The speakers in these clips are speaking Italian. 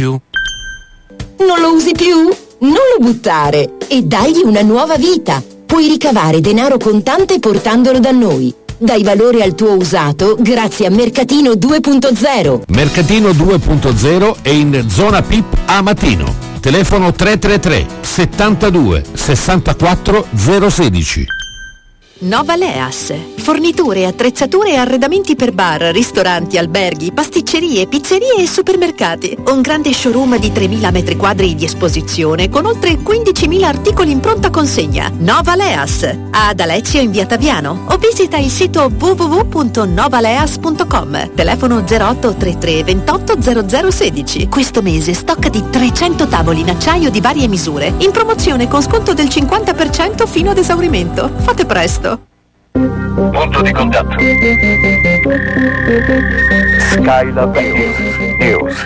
più? Non lo usi più? Non lo buttare e dagli una nuova vita. Puoi ricavare denaro contante portandolo da noi. Dai valore al tuo usato grazie a Mercatino 2.0. Mercatino 2.0 è in zona PIP a Matino. Telefono 333 72 64 016. Nova Leas. Forniture, attrezzature e arredamenti per bar, ristoranti, alberghi, pasticcerie, pizzerie e supermercati. Un grande showroom di 3.000 metri quadri di esposizione con oltre 15.000 articoli in pronta consegna. Nova Leas. Ad Alecchio in via Taviano o visita il sito www.novaleas.com. Telefono 0833 28 0016. Questo mese stock di 300 tavoli in acciaio di varie misure. In promozione con sconto del 50% fino ad esaurimento. Fate presto. Punto di contatto. Skylab News.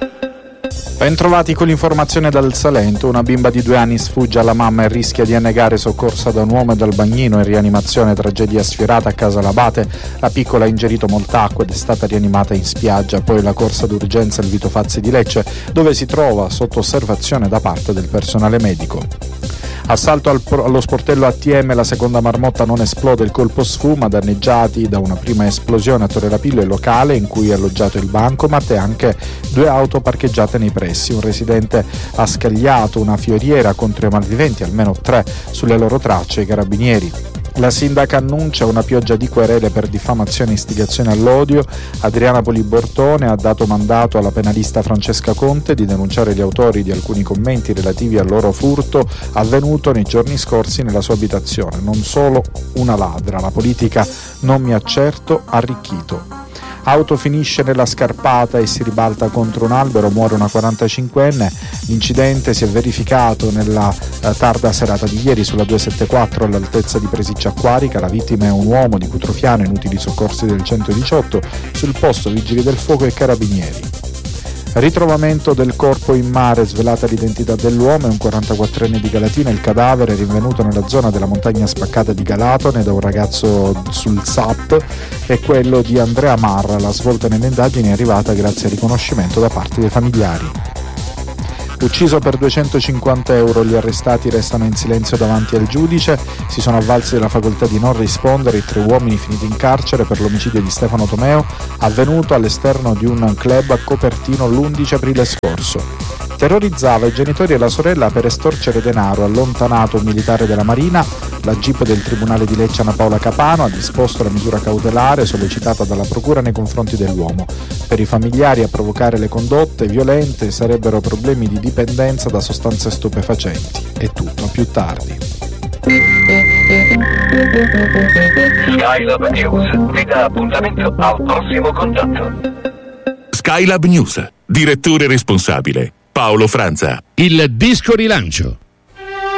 Bentrovati con l'informazione dal Salento. Una bimba di 2 anni sfugge alla mamma e rischia di annegare, soccorsa da un uomo e dal bagnino in rianimazione. Tragedia sfiorata a Casalabate. La piccola ha ingerito molta acqua ed è stata rianimata in spiaggia. Poi la corsa d'urgenza al Vito Fazzi di Lecce, dove si trova sotto osservazione da parte del personale medico. Assalto allo sportello ATM, la seconda marmotta non esplode, il colpo sfuma, danneggiati da una prima esplosione a Torre Lapillo il locale in cui è alloggiato il bancomat e anche 2 auto parcheggiate nei pressi. Un residente ha scagliato una fioriera contro i malviventi, almeno 3 sulle loro tracce i carabinieri. La sindaca annuncia una pioggia di querele per diffamazione e istigazione all'odio. Adriana Polibortone ha dato mandato alla penalista Francesca Conte di denunciare gli autori di alcuni commenti relativi al loro furto avvenuto nei giorni scorsi nella sua abitazione. Non solo una ladra, la politica non mi ha certo arricchito. Auto finisce nella scarpata e si ribalta contro un albero, muore una 45enne. L'incidente si è verificato nella tarda serata di ieri sulla 274 all'altezza di Presiccia Acquarica. La vittima è un uomo di Cutrofiano, inutili soccorsi del 118, sul posto vigili del fuoco e carabinieri. Ritrovamento del corpo in mare, svelata l'identità dell'uomo, è un 44enne di Galatina. Il cadavere è rinvenuto nella zona della montagna spaccata di Galatone da un ragazzo sul SAP e quello di Andrea Marra. La svolta nelle indagini è arrivata grazie al riconoscimento da parte dei familiari. Ucciso per 250 euro, gli arrestati restano in silenzio davanti al giudice. Si sono avvalsi della facoltà di non rispondere i 3 uomini finiti in carcere per l'omicidio di Stefano Tomeo, avvenuto all'esterno di un club a Copertino l'11 aprile scorso. Terrorizzava i genitori e la sorella per estorcere denaro. Allontanato un militare della Marina. La GIP del Tribunale di Lecce Anna Paola Capano ha disposto la misura cautelare sollecitata dalla Procura nei confronti dell'uomo. Per i familiari a provocare le condotte violente sarebbero problemi di dipendenza da sostanze stupefacenti. È tutto, a più tardi. Skylab News vi dà appuntamento al prossimo contatto. Skylab News. Direttore responsabile Paolo Franza. Il disco rilancio.